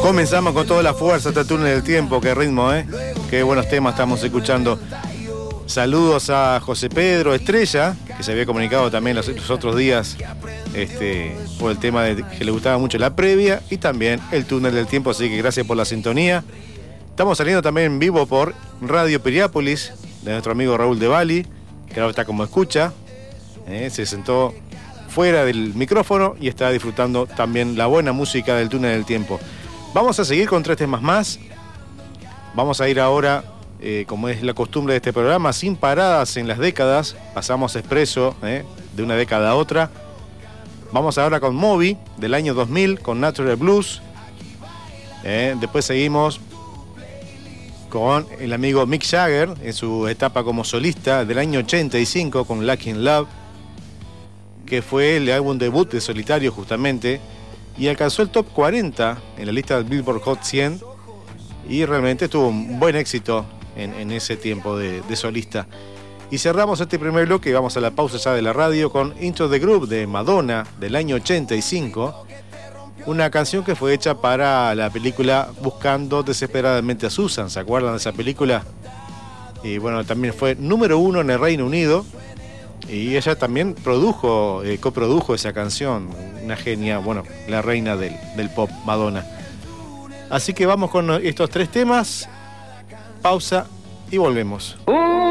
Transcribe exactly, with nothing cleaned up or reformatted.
Comenzamos con toda la fuerza este túnel del tiempo, qué ritmo, ¿eh? Qué buenos temas estamos escuchando. Saludos a José Pedro Estrella, que se había comunicado también los, los otros días este, por el tema de que le gustaba mucho la previa y también el túnel del tiempo, así que gracias por la sintonía. Estamos saliendo también en vivo por Radio Piriápolis, de nuestro amigo Raúl de Bali, que ahora está como escucha, ¿eh? Se sentó fuera del micrófono y está disfrutando también la buena música del túnel del tiempo. Vamos a seguir con tres temas más. Vamos a ir ahora, eh, como es la costumbre de este programa, sin paradas en las décadas. Pasamos expreso eh, de una década a otra. Vamos ahora con Moby, del año dos mil, con Natural Blues. Eh, después seguimos con el amigo Mick Jagger, en su etapa como solista, del año ochenta y cinco, con Lucky in Love, que fue el álbum debut de solitario justamente, y alcanzó el top cuarenta en la lista del Billboard Hot cien, y realmente tuvo un buen éxito en, en ese tiempo de, de solista. Y cerramos este primer bloque y vamos a la pausa ya de la radio con Into the Groove de Madonna, del año ochenta y cinco, una canción que fue hecha para la película Buscando desesperadamente a Susan. ¿Se acuerdan de esa película? Y bueno, también fue número uno en el Reino Unido. Y ella también produjo, eh, coprodujo esa canción. Una genia, bueno, la reina del, del pop, Madonna. Así que vamos con estos tres temas. Pausa y volvemos.